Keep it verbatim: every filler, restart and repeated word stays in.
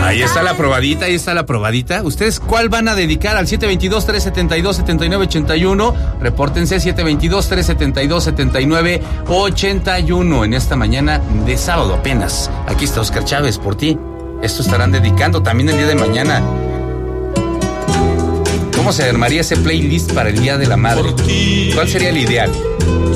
Ahí está la probadita, ahí está la probadita. ¿Ustedes cuál van a dedicar? Al siete dos dos, tres siete dos, siete nueve ocho uno. Repórtense siete dos dos, tres siete dos, siete nueve ocho uno en esta mañana de sábado apenas. Aquí está Oscar Chávez por ti. Esto estarán dedicando también el día de mañana. ¿Cómo se armaría ese playlist para el Día de la Madre? ¿Cuál sería el ideal?